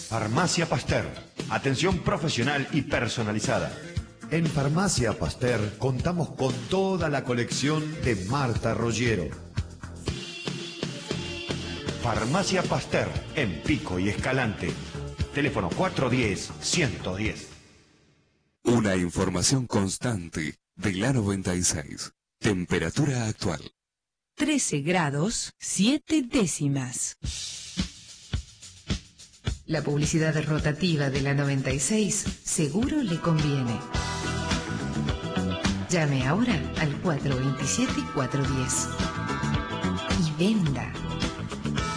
Farmacia Pasteur. Atención profesional y personalizada. En Farmacia Pasteur contamos con toda la colección de Marta Rogero. Farmacia Pasteur, en Pico y Escalante. Teléfono 410-110. Una información constante de la 96. Temperatura actual. 13 grados, 7 décimas. La publicidad rotativa de la 96 seguro le conviene. Llame ahora al 427-410 y venda.